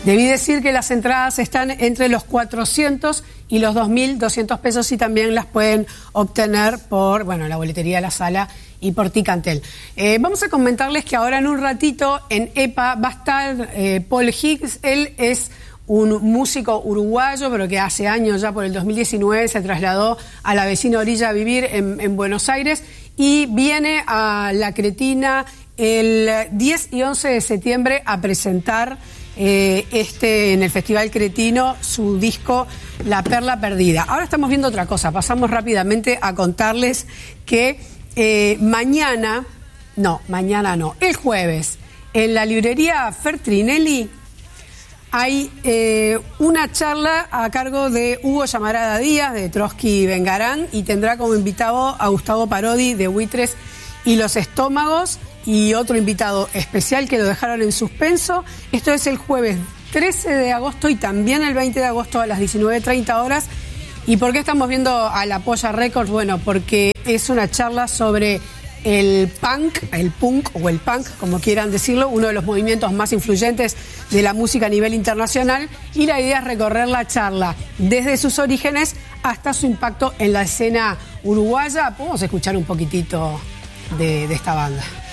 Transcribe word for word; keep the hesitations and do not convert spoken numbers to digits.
Debí decir que las entradas están entre los cuatrocientos y los dos mil doscientos pesos y también las pueden obtener por, bueno, la boletería de la sala y por Ticantel. Eh, vamos a comentarles que ahora en un ratito en EPA va a estar eh, Paul Higgs. Él es un músico uruguayo, pero que hace años, ya por el dos mil diecinueve, se trasladó a la vecina orilla a vivir en, en Buenos Aires y viene a La Cretina el diez y once de septiembre a presentar eh, este en el Festival Cretino su disco La Perla Perdida. Ahora estamos viendo otra cosa, pasamos rápidamente a contarles que eh, mañana, no, mañana no, el jueves, en la librería Fertrinelli hay eh, una charla a cargo de Hugo Llamarada Díaz, de Trotsky y Vengarán, y tendrá como invitado a Gustavo Parodi, de Buitres y los Estómagos, y otro invitado especial que lo dejaron en suspenso. Esto es el jueves trece de agosto y también el veinte de agosto a las diecinueve treinta horas. ¿Y por qué estamos viendo a la Polla Records? Bueno, porque es una charla sobre el punk, el punk o el punk, como quieran decirlo, uno de los movimientos más influyentes de la música a nivel internacional, y la idea es recorrer la charla desde sus orígenes hasta su impacto en la escena uruguaya. Podemos escuchar un poquitito de, de esta banda.